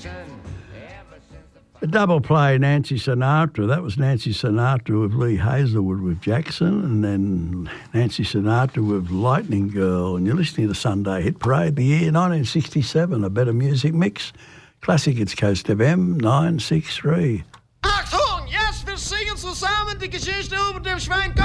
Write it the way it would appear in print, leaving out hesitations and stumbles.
A double play, Nancy Sinatra. That was Nancy Sinatra with Lee Hazelwood with Jackson, and then Nancy Sinatra with Lightning Girl. And you're listening to Sunday Hit Parade, the year 1967, a better music mix. Classic, it's Coast FM 963. Achtung, jetzt wir singen zusammen die Geschichte über den Schwein